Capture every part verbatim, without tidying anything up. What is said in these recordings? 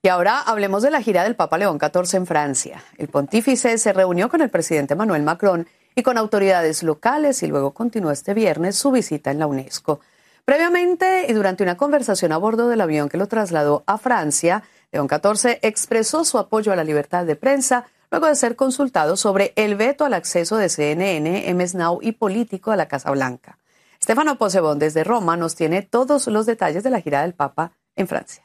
Y ahora hablemos de la gira del Papa León catorce en Francia. El pontífice se reunió con el presidente Emmanuel Macron y con autoridades locales y luego continuó este viernes su visita en la UNESCO. Previamente y durante una conversación a bordo del avión que lo trasladó a Francia, León catorce expresó su apoyo a la libertad de prensa luego de ser consultado sobre el veto al acceso de C N N, M S Now y Político a la Casa Blanca. Stefano Pozzebon desde Roma nos tiene todos los detalles de la gira del Papa en Francia.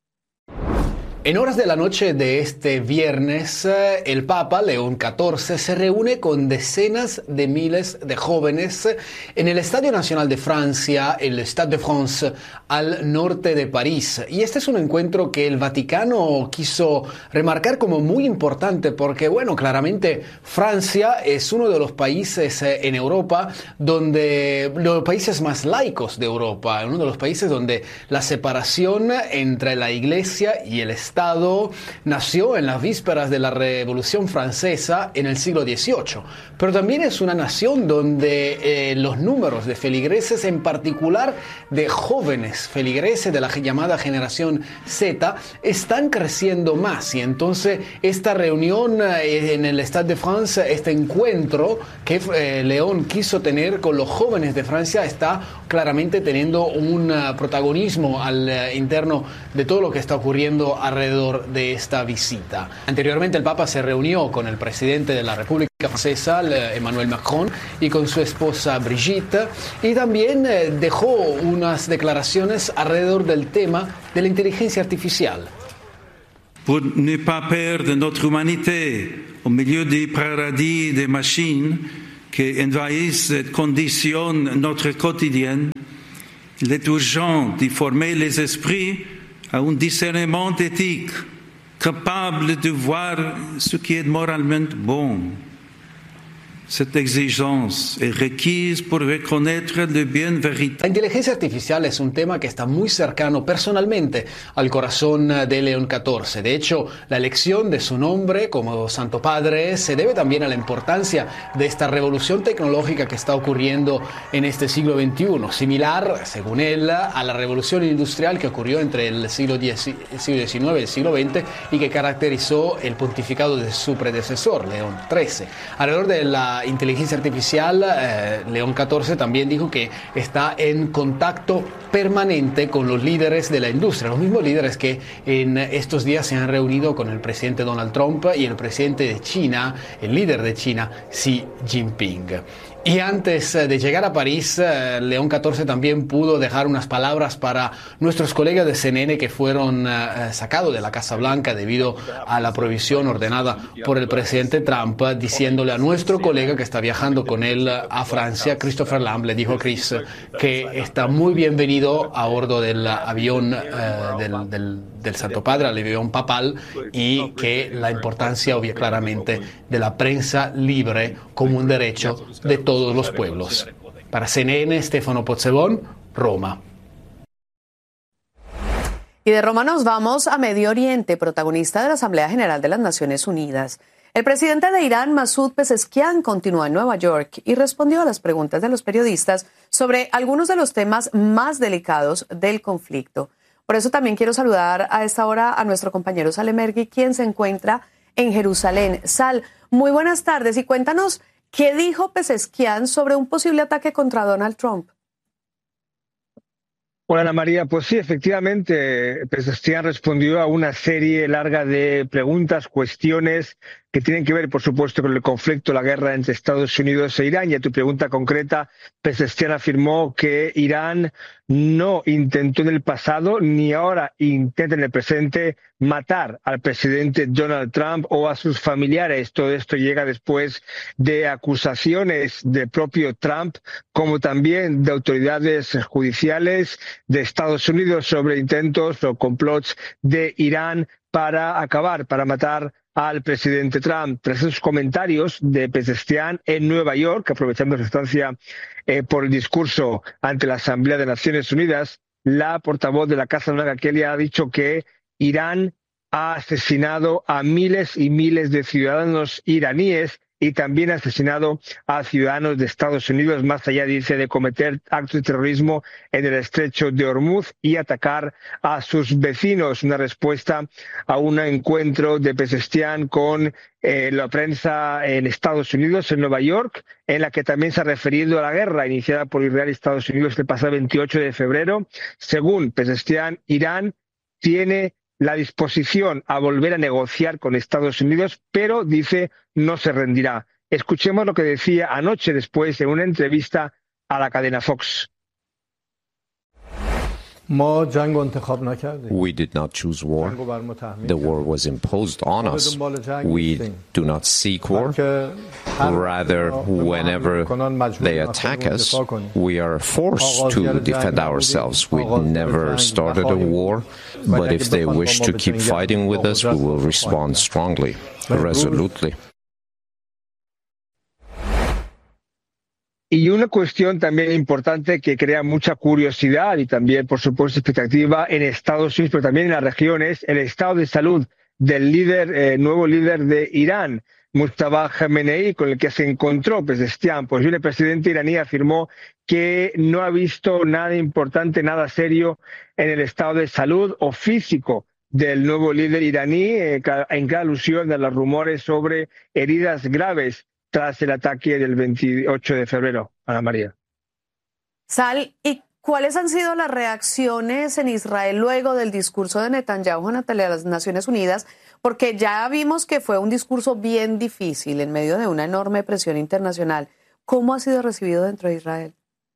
En horas de la noche de este viernes, el Papa León catorce se reúne con decenas de miles de jóvenes en el Estadio Nacional de Francia, el Stade de France, al norte de París. Y este es un encuentro que el Vaticano quiso remarcar como muy importante porque, bueno, claramente Francia es uno de los países en Europa donde, los países más laicos de Europa, uno de los países donde la separación entre la Iglesia y el Estado Estado nació en las vísperas de la Revolución Francesa en el siglo dieciocho, pero también es una nación donde eh, los números de feligreses, en particular de jóvenes feligreses de la llamada generación Z, están creciendo más. Y entonces esta reunión eh, en el Stade de France, este encuentro que eh, León quiso tener con los jóvenes de Francia, está claramente teniendo un uh, protagonismo al uh, interno de todo lo que está ocurriendo alrededor de esta visita. Anteriormente el Papa se reunió con el presidente de la República Francesa, Emmanuel Macron, y con su esposa Brigitte, y también eh, dejó unas declaraciones alrededor del tema de la inteligencia artificial. Pour ne pas perdre notre humanité au milieu du paradis des machines qui envahissent et conditionnent notre quotidien, il est urgent de former les esprits à un discernement éthique, capable de voir ce qui est moralement bon. Cette exigence est requise pour reconnaître le bien véritable. La inteligencia artificial es un tema que está muy cercano personalmente al corazón de León catorce. De hecho, la elección de su nombre como Santo Padre se debe también a la importancia de esta revolución tecnológica que está ocurriendo en este siglo veintiuno, similar, según él, a la revolución industrial que ocurrió entre el siglo diecinueve y el siglo veinte y que caracterizó el pontificado de su predecesor, León trece. Alrededor de la inteligencia artificial, eh, León catorce también dijo que está en contacto permanente con los líderes de la industria, los mismos líderes que en estos días se han reunido con el presidente Donald Trump y el presidente de China, el líder de China, Xi Jinping. Y antes de llegar a París, León catorce también pudo dejar unas palabras para nuestros colegas de C N N que fueron uh, sacados de la Casa Blanca debido a la prohibición ordenada por el presidente Trump, diciéndole a nuestro colega que está viajando con él a Francia, Christopher Lamb, le dijo a Chris que está muy bienvenido a bordo del avión uh, del, del, del Santo Padre, el avión papal, y que la importancia obvia claramente de la prensa libre como un derecho de todos todos los pueblos. Para C N N, Stefano Pozzebon, Roma. Y de Roma nos vamos a Medio Oriente, protagonista de la Asamblea General de las Naciones Unidas. El presidente de Irán, Masoud Pezeshkian, continúa en Nueva York y respondió a las preguntas de los periodistas sobre algunos de los temas más delicados del conflicto. Por eso también quiero saludar a esta hora a nuestro compañero Sal Emergui, quien se encuentra en Jerusalén. Sal, muy buenas tardes y cuéntanos ¿qué dijo Pezeshkian sobre un posible ataque contra Donald Trump? Hola Ana María, pues sí, efectivamente, Pezeshkian respondió a una serie larga de preguntas, cuestiones que tienen que ver, por supuesto, con el conflicto, la guerra entre Estados Unidos e Irán. Y a tu pregunta concreta, Pezeshkian afirmó que Irán no intentó en el pasado ni ahora intenta en el presente matar al presidente Donald Trump o a sus familiares. Todo esto llega después de acusaciones del propio Trump, como también de autoridades judiciales de Estados Unidos sobre intentos o complots de Irán para acabar, para matar al presidente Trump. Tras esos comentarios de Pezeshkian en Nueva York, aprovechando su estancia eh, por el discurso ante la Asamblea de Naciones Unidas, la portavoz de la Casa Blanca, Kelly, ha dicho que Irán ha asesinado a miles y miles de ciudadanos iraníes y también ha asesinado a ciudadanos de Estados Unidos, más allá, dice, de cometer actos de terrorismo en el estrecho de Hormuz y atacar a sus vecinos. Una respuesta a un encuentro de Pezeshkian con eh, la prensa en Estados Unidos, en Nueva York, en la que también se ha referido a la guerra iniciada por Israel y Estados Unidos el pasado veintiocho de febrero. Según Pezeshkian, Irán tiene la disposición a volver a negociar con Estados Unidos, pero, dice, no se rendirá. Escuchemos lo que decía anoche después en una entrevista a la cadena Fox. We did not choose war. The war was imposed on us. We do not seek war. Rather, whenever they attack us, we are forced to defend ourselves. We never started a war, but if they wish to keep fighting with us, we will respond strongly, resolutely. Y una cuestión también importante que crea mucha curiosidad y también, por supuesto, expectativa en Estados Unidos, pero también en las regiones, el estado de salud del líder, eh, nuevo líder de Irán, Mujtaba Khamenei, con el que se encontró Pezeshkian. Pues el presidente iraní afirmó que no ha visto nada importante, nada serio en el estado de salud o físico del nuevo líder iraní, eh, en cada alusión de los rumores sobre heridas graves tras el ataque del veintiocho de febrero. Ana María. Sal, ¿y cuáles han sido las reacciones en Israel luego del discurso de Netanyahu ante las Naciones Unidas? Porque ya vimos que fue un discurso bien difícil en medio de una enorme presión internacional. ¿Cómo ha sido recibido dentro de Israel?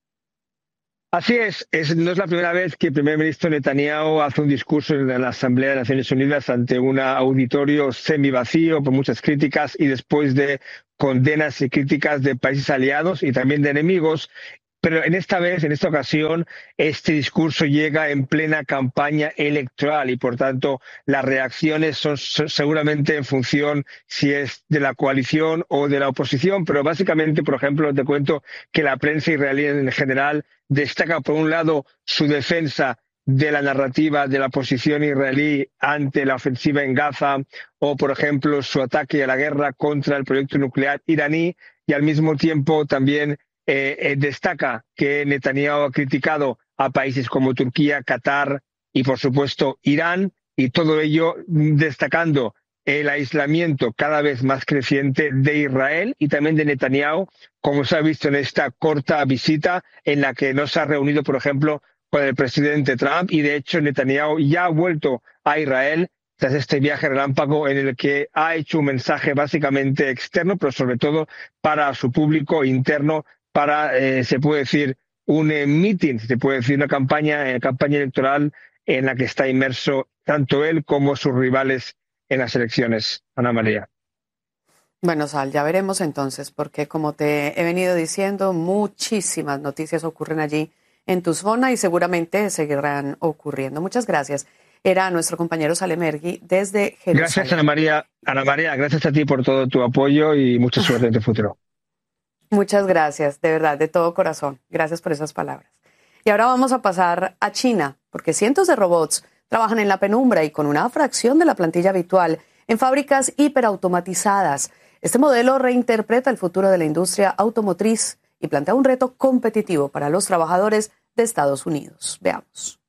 Así es, es, no es la primera vez que el primer ministro Netanyahu hace un discurso en la Asamblea de Naciones Unidas ante un auditorio semivacío, por muchas críticas, y después de condenas y críticas de países aliados y también de enemigos. Pero en esta vez, en esta ocasión, este discurso llega en plena campaña electoral y, por tanto, las reacciones son seguramente en función si es de la coalición o de la oposición. Pero básicamente, por ejemplo, te cuento que la prensa israelí en general destaca, por un lado, su defensa de la narrativa de la posición israelí ante la ofensiva en Gaza o, por ejemplo, su ataque a la guerra contra el proyecto nuclear iraní, y al mismo tiempo también Eh, eh, destaca que Netanyahu ha criticado a países como Turquía, Qatar y, por supuesto, Irán, y todo ello destacando el aislamiento cada vez más creciente de Israel y también de Netanyahu, como se ha visto en esta corta visita en la que no se ha reunido, por ejemplo, con el presidente Trump, y de hecho Netanyahu ya ha vuelto a Israel tras este viaje relámpago en el que ha hecho un mensaje básicamente externo, pero sobre todo para su público interno, para, eh, se puede decir, un eh, meeting, se puede decir una campaña, eh, campaña electoral en la que está inmerso tanto él como sus rivales en las elecciones. Ana María. Bueno, Sal, ya veremos entonces, porque como te he venido diciendo, muchísimas noticias ocurren allí en tu zona y seguramente seguirán ocurriendo. Muchas gracias. Era nuestro compañero Sal Emergui desde Jerusalén. Gracias, Ana María. Ana María, gracias a ti por todo tu apoyo y mucha suerte en tu futuro. Muchas gracias, de verdad, de todo corazón. Gracias por esas palabras. Y ahora vamos a pasar a China, porque cientos de robots trabajan en la penumbra y con una fracción de la plantilla habitual en fábricas hiperautomatizadas. Este modelo reinterpreta el futuro de la industria automotriz y plantea un reto competitivo para los trabajadores de Estados Unidos. Veamos.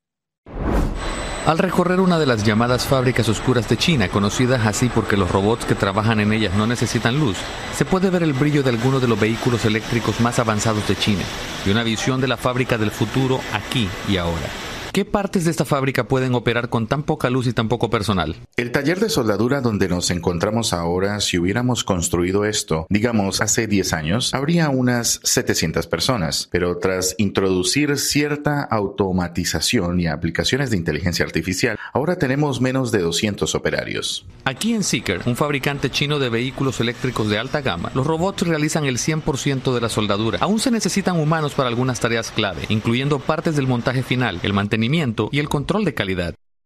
Al recorrer una de las llamadas fábricas oscuras de China, conocidas así porque los robots que trabajan en ellas no necesitan luz, se puede ver el brillo de algunos de los vehículos eléctricos más avanzados de China y una visión de la fábrica del futuro aquí y ahora. ¿Qué partes de esta fábrica pueden operar con tan poca luz y tan poco personal? El taller de soldadura donde nos encontramos ahora, si hubiéramos construido esto, digamos, hace diez años, habría unas setecientas personas, pero tras introducir cierta automatización y aplicaciones de inteligencia artificial, ahora tenemos menos de doscientos operarios. Aquí en Zeekr, un fabricante chino de vehículos eléctricos de alta gama, los robots realizan el cien por ciento de la soldadura. Aún se necesitan humanos para algunas tareas clave, incluyendo partes del montaje final, el mantenimiento y el control de calidad.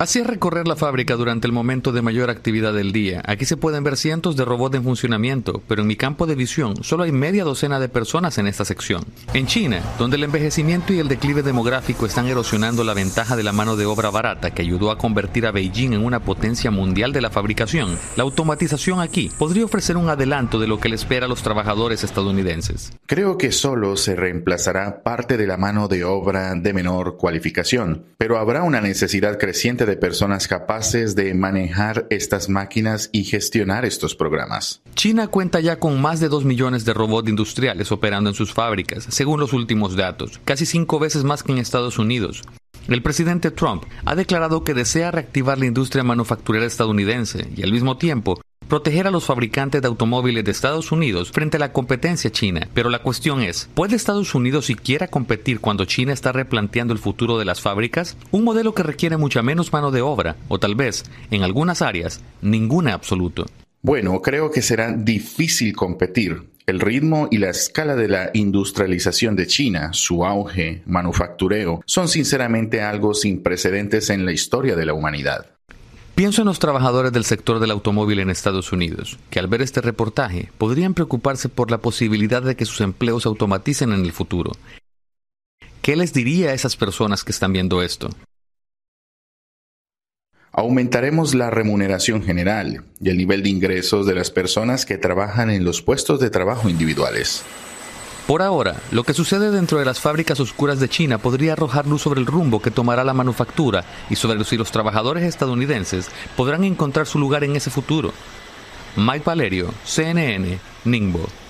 Así es recorrer la fábrica durante el momento de mayor actividad del día. Aquí se pueden ver cientos de robots en funcionamiento, pero en mi campo de visión solo hay media docena de personas en esta sección. En China, donde el envejecimiento y el declive demográfico están erosionando la ventaja de la mano de obra barata que ayudó a convertir a Beijing en una potencia mundial de la fabricación, la automatización aquí podría ofrecer un adelanto de lo que le espera a los trabajadores estadounidenses. Creo que solo se reemplazará parte de la mano de obra de menor cualificación, pero habrá una necesidad creciente de personas capaces de manejar estas máquinas y gestionar estos programas. China cuenta ya con más de dos millones de robots industriales operando en sus fábricas, según los últimos datos, casi cinco veces más que en Estados Unidos. El presidente Trump ha declarado que desea reactivar la industria manufacturera estadounidense y al mismo tiempo proteger a los fabricantes de automóviles de Estados Unidos frente a la competencia china. Pero la cuestión es, ¿puede Estados Unidos siquiera competir cuando China está replanteando el futuro de las fábricas? Un modelo que requiere mucha menos mano de obra, o tal vez, en algunas áreas, ninguna absoluto. Bueno, creo que será difícil competir. El ritmo y la escala de la industrialización de China, su auge, manufactureo, son sinceramente algo sin precedentes en la historia de la humanidad. Pienso en los trabajadores del sector del automóvil en Estados Unidos, que al ver este reportaje podrían preocuparse por la posibilidad de que sus empleos se automaticen en el futuro. ¿Qué les diría a esas personas que están viendo esto? Aumentaremos la remuneración general y el nivel de ingresos de las personas que trabajan en los puestos de trabajo individuales. Por ahora, lo que sucede dentro de las fábricas oscuras de China podría arrojar luz sobre el rumbo que tomará la manufactura y sobre si los trabajadores estadounidenses podrán encontrar su lugar en ese futuro. Mike Valerio, C N N, Ningbo.